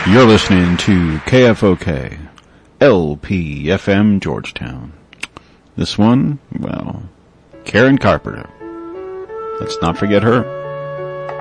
You're listening to KFOK, LPFM Georgetown. This one, well, Karen Carpenter. Let's not forget her.